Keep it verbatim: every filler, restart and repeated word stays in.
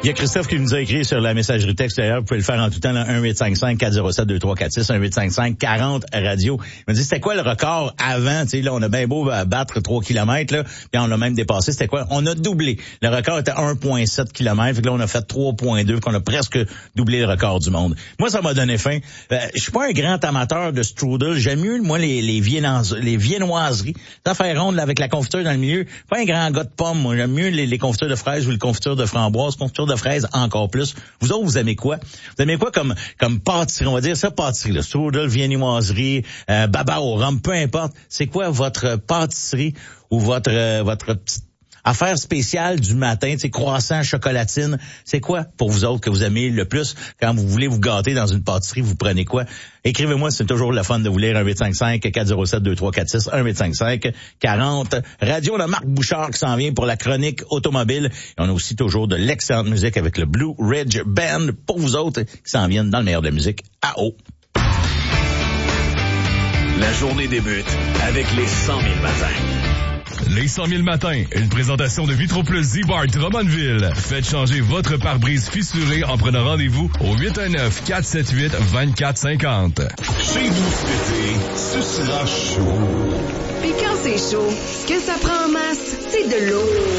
Il y a Christophe qui nous a écrit sur la messagerie texte d'ailleurs. Vous pouvez le faire en tout temps, là, un huit cinq cinq quatre zéro sept deux trois quatre six, un huit cinq cinq quarante radio. Il m'a dit, c'était quoi le record avant? Tu sais, là, on a bien beau battre trois kilomètres, là, puis on l'a même dépassé. C'était quoi? On a doublé. Le record était un virgule sept kilomètres. Fait que là, on a fait trois virgule deux, qu'on a presque doublé le record du monde. Moi, ça m'a donné faim. Euh, je suis pas un grand amateur de strudel. J'aime mieux, moi, les, les, viennoiseries, les viennoiseries. Ça fait ronde, là, avec la confiture dans le milieu. Pas un grand gars de pommes. Moi, j'aime mieux les, les confitures de fraises ou les confitures de framboises. Confiture de fraises encore plus. Vous autres, vous aimez quoi? Vous aimez quoi comme comme pâtisserie? On va dire ça, pâtisserie. Là. Strudel, viennoiserie, euh, baba au rhum, peu importe. C'est quoi votre pâtisserie ou votre euh, votre petite affaire spéciale du matin, tu sais, croissant, chocolatine? C'est quoi pour vous autres que vous aimez le plus? Quand vous voulez vous gâter dans une pâtisserie, vous prenez quoi? Écrivez-moi, c'est toujours le fun de vous lire. Un huit cinq cinq quatre zéro sept deux trois quatre six, un huit cinq cinq quarante radio. On a Marc Bouchard qui s'en vient pour la chronique automobile. Et on a aussi toujours de l'excellente musique avec le Blue Ridge Band pour vous autres qui s'en viennent dans le meilleur de la musique à eau. La journée débute avec les cent mille matins. Les cent mille matins, une présentation de Vitroplus Z-Bart Drummondville. Faites changer votre pare-brise fissuré en prenant rendez-vous au huit un neuf quatre sept huit deux quatre cinq zéro. Chez vous cet été, ce sera chaud. Puis quand c'est chaud, ce que ça prend en masse, c'est de l'eau.